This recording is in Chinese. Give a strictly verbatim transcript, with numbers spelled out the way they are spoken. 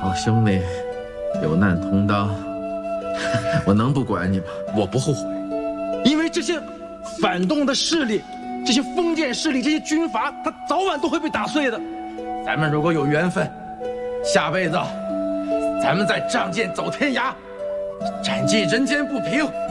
好兄弟，有难同当，我能不管你吗？ 我不后悔，因为这些反动的势力，这些封建势力，这些军阀，他早晚都会被打碎的。咱们如果有缘分，下辈子咱们再仗剑走天涯，斩尽人间不平。